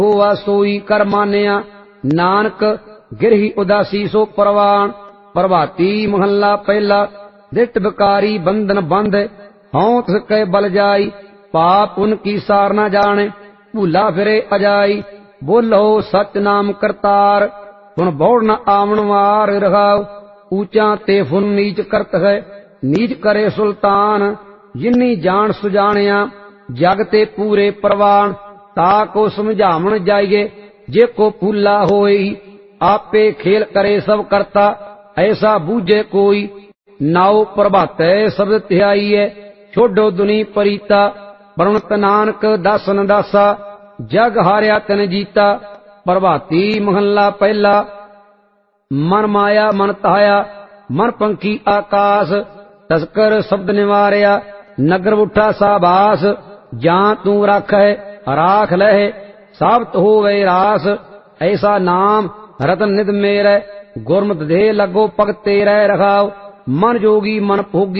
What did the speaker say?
ਹੋਆ ਸੋਈ ਕਰ ਮਾਨਿਆ, ਨਾਨਕ ਗਿਰਹੀ ਉਦਾਸੀ ਸੋ ਪ੍ਰਵਾਨ। ਪ੍ਰਭਾਤੀ ਮਹੱਲਾ ਪਹਿਲਾ। ਦਿਟ ਵਿਕਾਰੀ ਬੰਧਨ ਬੰਧ, ਹਉ ਤਿਸ ਕੈ ਬਲ ਜਾਈ। ਪਾਪ ਪੁਨ ਕੀ ਸਾਰ ਨਾ ਜਾਣੇ, ਭੂਲਾ ਫਿਰੇ ਅਜਾਈ। ਬੋਲੋ ਸਚ ਨਾਮ ਕਰਤਾਰ, ਹੁਣ ਬੌੜ ਨ ਆਵਣ ਵਾਰ। ਰਹਾਉ ਊਚਾ ਤੇ ਫੁਨ ਨੀਚ ਕਰਤ ਹੈ, ਨੀਚ ਕਰੇ ਸੁਲਤਾਨ। ਜਿਨੀ ਜਾਣ ਸੁਜਾਣਿਆ, ਜਗ ਤੇ ਪੂਰੇ ਪ੍ਰਵਾਨ। ਤਾ ਕੋ ਸਮਝਾਵਣ ਜਾਈਏ, ਜੇ ਕੋ ਭੂਲਾ ਹੋਈ। ਆਪੇ ਖੇਲ ਕਰੇ ਸਭ ਕਰਤਾ, ਐਸਾ ਬੂਝੇ ਕੋਈ। ਨਾਉ ਪ੍ਰਭਾਤੈ ਸ਼ਬਦ ਧਿਆਈਐ, ਛੋਡੋ ਦੁਨੀ ਪਰੀਤਾ। ਪਰਣਤ ਨਾਨਕ ਦਾਸਨ ਦਾਸਾ, ਜਗ ਹਾਰਿਆ ਤਿਨ ਜੀਤਾ। ਪ੍ਰਭਾਤੀ ਮਹੱਲਾ ਪਹਿਲਾ। ਮਨ ਮਾਇਆ ਮਨ ਧਾਇਆ, ਮਨ ਪੰਖੀ ਆਕਾਸ। ਤਸਕਰ ਸ਼ਬਦ ਨਿਵਾਰਿਆ, ਨਗਰ ਉਠਾ ਸਾਬਾਸ। ਜਾਂ ਤੂੰ ਰਾਖੈ ਰਾਖ ਲਹਿ, ਸਾਬਤ ਹੋਵੇ ਰਾਸ। ਐਸਾ ਨਾਮ ਰਤਨ ਨਿਧ ਮੇਰੈ, ਗੁਰਮਤਿ ਦੇ ਲੱਗੋ ਭਗਤ ਤੇਰੈ। ਰਹਾਉ ਮਨ ਜੋਗੀ ਮਨ ਭੋਗੀ,